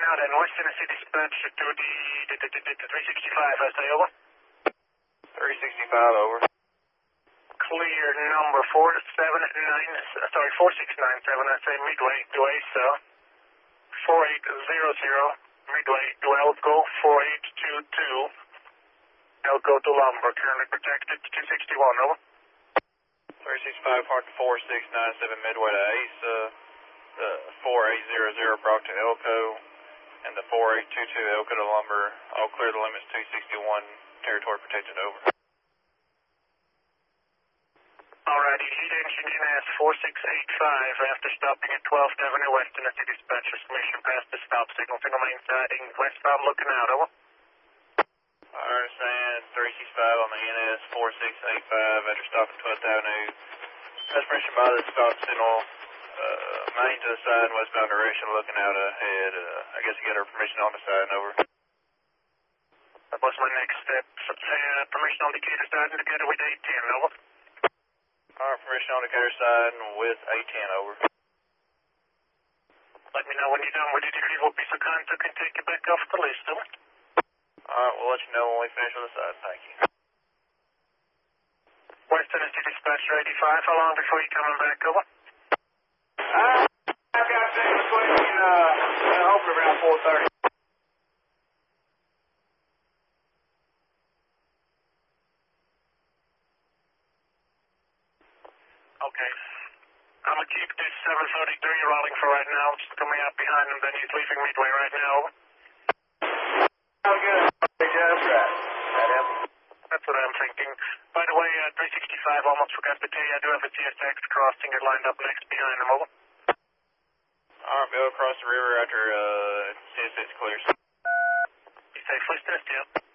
out in West Tennessee dispatch to the 365, I say, over. 365, over. Clear number 469, sorry, 4697, I say Midway to ASA, 4800, Midway to Elko, 4822, Elko to Lumber, currently protected, 261, over. 365, Park 4697, Midway to ASA, the 4800 brought to Elko, and the 4822 Elko to Lumber, all clear the limits 261, territory protected, over. Alrighty, lead engine in as 4685 after stopping at 12th Avenue West Tennessee dispatch, mission past the stop signal, single main siding, westbound looking out, over. I understand, 365 on the NS 4685 after stopping 12th Avenue. Transmission by the stop signal, main to the side, westbound direction, looking out ahead. I guess you get our permission on the side, over. That was my next step. Permission on Decatur side and together with 810, over. Alright, permission on Decatur side with 810, over. Let me know when you're done with it. If you will be so kind to can take you back off the list, over. Alright, we'll let you know when we finish with the side, thank you. West Tennessee dispatch 85, how long before you coming back, over? I've got to between, hopefully around 4:30. Okay. I'm going to keep this 733 rolling for right now. Just coming out behind him, then he's leaving Midway right now, over. Oh, good. That's right. That's what I'm thinking. By the way, 365, almost forgot to tell you, I do have a CSX crossing it lined up next behind him, over. Alright, go across the river after CSX clears. Be safe, listen to us, yeah.